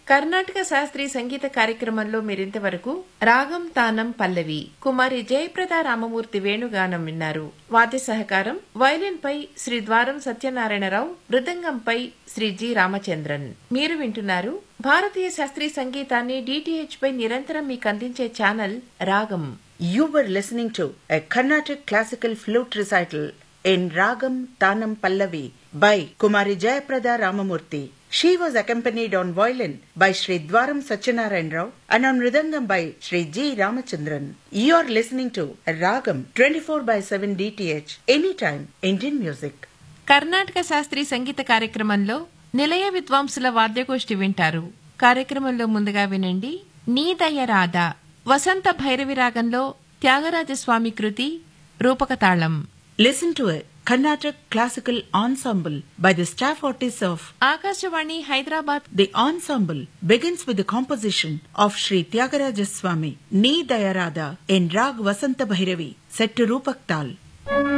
కర్ణాటక శాస్త్రీయ సంగీత కార్యక్రమంలో మీరింతవరకు రాగం తానం పల్లవి కుమారి జయప్రద రామమూర్తి వేణుగానం విన్నారు. వాద్య సహకారం వయలిన్ పై శ్రీ ద్వారం సత్యనారాయణరావు, మృదంగంపై శ్రీ జి రామచంద్రన్. మీరు వింటున్నారు భారతీయ శాస్త్రీయ సంగీతాన్ని DTH పై నిరంతరం మీకు అందించే ఛానల్ రాగం. You were listening to a Carnatic classical flute recital in Ragam Tanam Pallavi by Kumari Jayaprada Ramamurthy. She was accompanied on violin by Sri Dwaram Satyanarayan Rao and on mridangam by Sri G. Ramachandran. You are listening to Ragam 24/7 DTH, anytime Indian music. Karnataka శాస్త్రీయ సంగీత కార్యక్రమంలో నిలయ విద్వాంసుల వాద్యగోష్ఠి వింటారు. కార్యక్రమంలో ముందుగా వినండి నీ దయ రాధా వసంత భైరవి రాగంలో త్యాగరాజస్వామి కృతి రూపక తాళం. Listen to a Carnatic classical ensemble by the staff artists of Akashvani Hyderabad. The ensemble begins with the composition of Sri Tyagaraja Swami, Nee Dayarada in Rag Vasanta Bhairavi, set to Rupak Tal.